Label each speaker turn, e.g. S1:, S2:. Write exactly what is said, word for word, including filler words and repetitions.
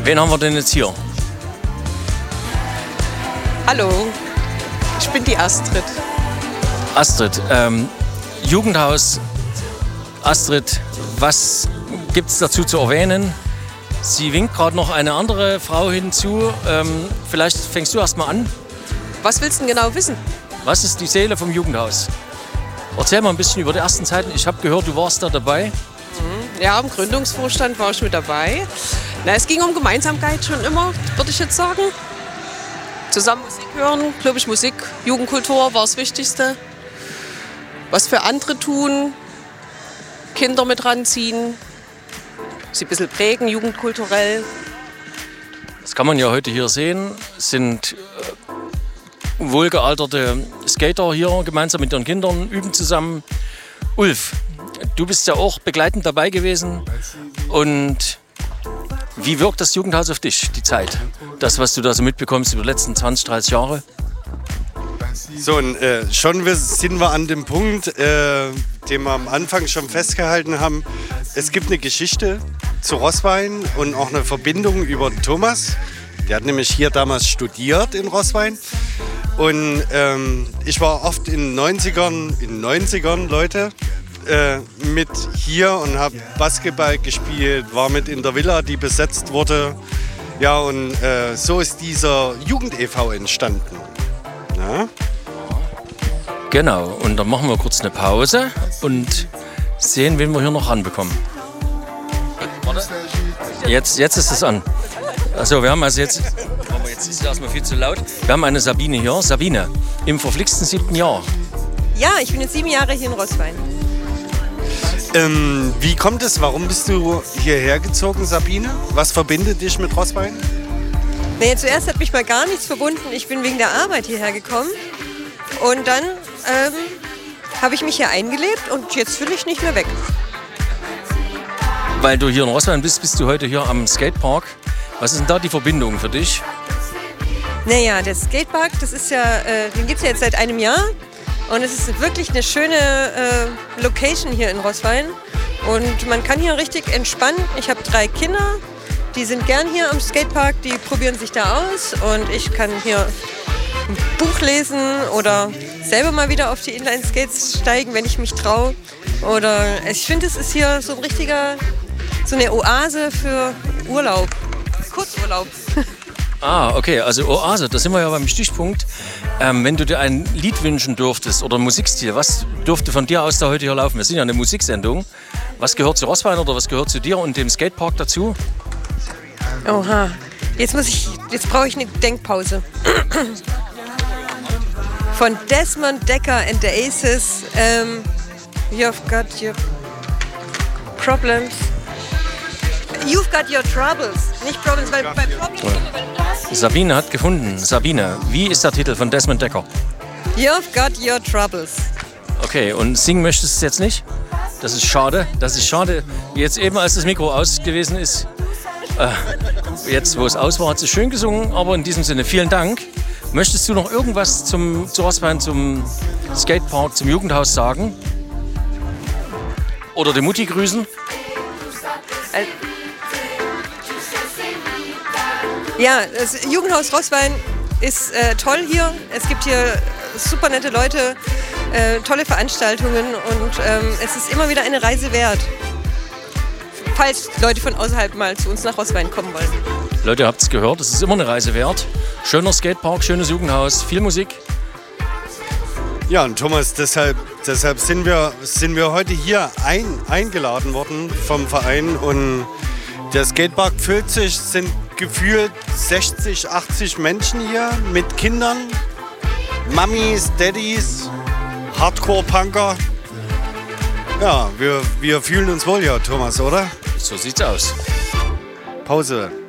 S1: Wen haben wir denn jetzt hier?
S2: Hallo, ich bin die Astrid.
S1: Astrid, ähm, Jugendhaus. Astrid, was gibt es dazu zu erwähnen? Sie winkt gerade noch eine andere Frau hinzu. Ähm, vielleicht fängst du erst mal an.
S2: Was willst du denn genau wissen?
S1: Was ist die Seele vom Jugendhaus? Erzähl mal ein bisschen über die ersten Zeiten. Ich habe gehört, du warst da dabei.
S2: Mhm. Ja, im Gründungsvorstand war ich mit dabei. Na, es ging um Gemeinsamkeit schon immer, würde ich jetzt sagen. Zusammen Musik hören, glaube ich, Musik, Jugendkultur war das Wichtigste. Was für andere tun, Kinder mit ranziehen, sie ein bisschen prägen, jugendkulturell.
S1: Das kann man ja heute hier sehen. Es sind äh, wohlgealterte Skater hier gemeinsam mit ihren Kindern, üben zusammen. Ulf, du bist ja auch begleitend dabei gewesen. Und wie wirkt das Jugendhaus auf dich, die Zeit? Das, was du da so mitbekommst über die letzten zwanzig, dreißig Jahre?
S3: So, und, äh, schon sind wir an dem Punkt, äh, den wir am Anfang schon festgehalten haben. Es gibt eine Geschichte zu Roßwein und auch eine Verbindung über Thomas. Der hat nämlich hier damals studiert in Roßwein. Und ähm, ich war oft in den neunzigern, in neunzigern, Leute, äh, mit hier und habe Basketball gespielt, war mit in der Villa, die besetzt wurde. Ja, und äh, so ist dieser Jugend-E V entstanden. Ja?
S1: Genau, und dann machen wir kurz eine Pause und sehen, wen wir hier noch ranbekommen. Warte. Jetzt, jetzt ist es an. Also wir haben also jetzt, jetzt ist es erstmal viel zu laut. Wir haben eine Sabine hier. Sabine, im verflixten siebten Jahr.
S4: Ja, ich bin jetzt sieben Jahre hier in Roßwein.
S3: Ähm, wie kommt es, warum bist du hierher gezogen, Sabine? Was verbindet dich mit Roßwein?
S4: Nee, zuerst hat mich mal gar nichts verbunden. Ich bin wegen der Arbeit hierher gekommen. Und dann ähm, habe ich mich hier eingelebt und jetzt will ich nicht mehr weg.
S1: Weil du hier in Roßwein bist, bist du heute hier am Skatepark. Was ist denn da die Verbindung für dich?
S4: Naja, der Skatepark, das ist ja, äh, den gibt es ja jetzt seit einem Jahr. Und es ist wirklich eine schöne äh, Location hier in Roßwein. Und man kann hier richtig entspannen. Ich habe drei Kinder, die sind gern hier am Skatepark, die probieren sich da aus. Und ich kann hier ein Buch lesen oder selber mal wieder auf die Inline-Skates steigen, wenn ich mich traue. Oder ich finde, es ist hier so ein richtiger, so eine Oase für Urlaub, Kurzurlaub.
S1: Ah, okay, also Oase, da sind wir ja beim Stichpunkt. Ähm, wenn du dir ein Lied wünschen dürftest oder einen Musikstil, was dürfte von dir aus da heute hier laufen? Wir sind ja eine Musiksendung. Was gehört zu Roßwein oder was gehört zu dir und dem Skatepark dazu?
S4: Oha, jetzt muss ich, jetzt brauche ich eine Denkpause. Von Desmond Dekker and the Aces, ähm, You've got your problems. You've got your troubles. Nicht Problems, weil bei Problems...
S1: Sabine hat gefunden. Sabine, wie ist der Titel von Desmond Dekker?
S4: You've got your troubles.
S1: Okay, und singen möchtest du es jetzt nicht? Das ist schade. Das ist schade. Jetzt eben, als das Mikro aus gewesen ist, äh, jetzt, wo es aus war, hat sie schön gesungen. Aber in diesem Sinne, vielen Dank. Möchtest du noch irgendwas zum, zu Roßwein, zum Skatepark, zum Jugendhaus sagen? Oder die Mutti grüßen?
S4: Also, ja, das Jugendhaus Roßwein ist äh, toll hier. Es gibt hier super nette Leute, äh, tolle Veranstaltungen und ähm, es ist immer wieder eine Reise wert, falls Leute von außerhalb mal zu uns nach Roßwein kommen wollen.
S1: Leute, ihr habt es gehört, es ist immer eine Reise wert. Schöner Skatepark, schönes Jugendhaus, viel Musik.
S3: Ja, und Thomas, deshalb, deshalb sind, wir, sind wir heute hier ein, eingeladen worden vom Verein. Und der Skatepark füllt sich, sind gefühlt sechzig, achtzig Menschen hier mit Kindern, Mamis, Daddys, Hardcore-Punker. Ja, wir, wir fühlen uns wohl hier, Thomas, oder?
S1: So sieht's aus.
S3: Pause.